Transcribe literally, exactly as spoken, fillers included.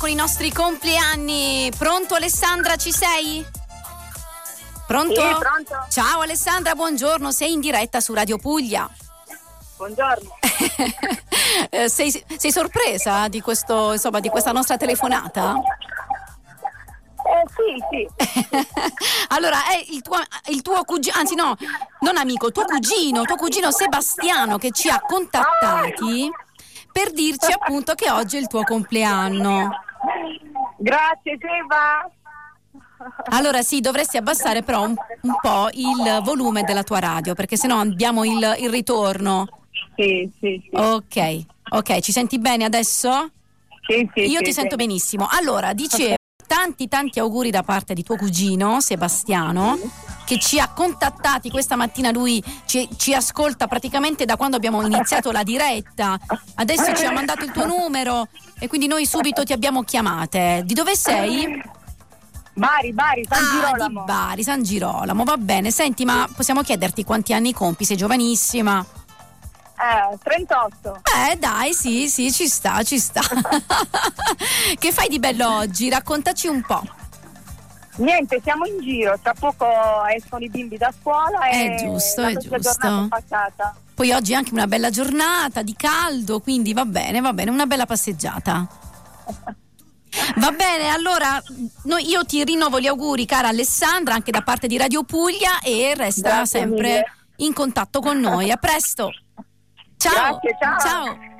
con i nostri compleanni. Pronto Alessandra, ci sei? Pronto? Sì, pronto. Ciao Alessandra, buongiorno, sei in diretta su Radio Puglia. Buongiorno. eh, sei, sei sorpresa di questo, insomma, di questa nostra telefonata? Eh sì, sì. Allora, è il tuo, il tuo cugino, anzi no, non amico, tuo cugino, tuo cugino Sebastiano che ci ha contattati per dirci appunto che oggi è il tuo compleanno. Grazie Seba. Allora sì, dovresti abbassare però un, un po' il volume della tua radio, perché sennò abbiamo il, il ritorno. Sì, sì, sì. Ok, ok, ci senti bene adesso? Sì, sì. Io sì, ti sì. sento benissimo. Allora, dicevo, tanti tanti auguri da parte di tuo cugino Sebastiano, che ci ha contattati questa mattina. Lui ci, ci ascolta praticamente da quando abbiamo iniziato la diretta. Adesso ci ha mandato il tuo numero e quindi noi subito ti abbiamo chiamate. Di dove sei? Bari, Bari, San Ah, Girolamo. di Bari, San Girolamo, va bene. Senti, ma possiamo chiederti quanti anni compi? Sei giovanissima. Eh, trentotto. Eh dai, sì, sì, ci sta, ci sta. Che fai di bello oggi? Raccontaci un po'. Niente, siamo in giro, tra poco escono i bimbi da scuola e È giusto, la è nostra giusto. giornata è passata. Poi oggi è anche una bella giornata di caldo, quindi va bene, va bene, una bella passeggiata. Va bene, allora noi, io ti rinnovo gli auguri, cara Alessandra, anche da parte di Radio Puglia, e resta Grazie sempre mille. in contatto con noi. A presto. Ciao. Grazie, ciao. Ciao.